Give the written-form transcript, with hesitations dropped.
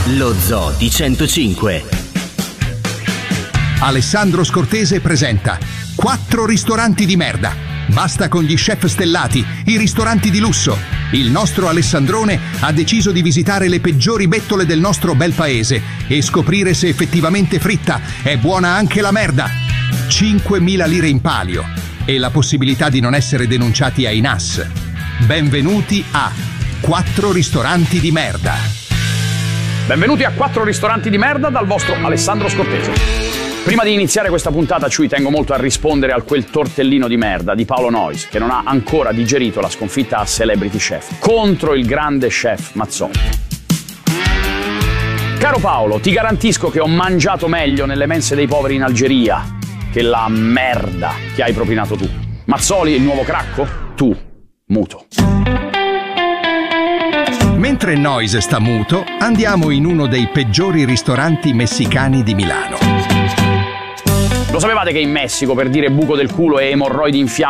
Lo Zoo di 105. Alessandro Scortese presenta 4 ristoranti di merda. Basta con gli chef stellati, i ristoranti di lusso. Il nostro Alessandrone ha deciso di visitare le peggiori bettole del nostro bel paese e scoprire se effettivamente fritta è buona anche la merda. 5.000 lire in palio e la possibilità di non essere denunciati ai NAS. Benvenuti a 4 ristoranti di merda. Benvenuti a 4 ristoranti di merda dal vostro Alessandro Scortese. Prima di iniziare questa puntata ci tengo molto a rispondere a quel tortellino di merda di Paolo Noyes, che non ha ancora digerito la sconfitta a Celebrity Chef contro il grande chef Mazzoli. Caro Paolo, ti garantisco che ho mangiato meglio nelle mense dei poveri in Algeria che la merda che hai propinato tu. Mazzoli, il nuovo cracco? Tu, muto. Mentre Noyes sta muto, andiamo in uno dei peggiori ristoranti messicani di Milano. Lo sapevate che in Messico per dire buco del culo e emorroidi in fiamme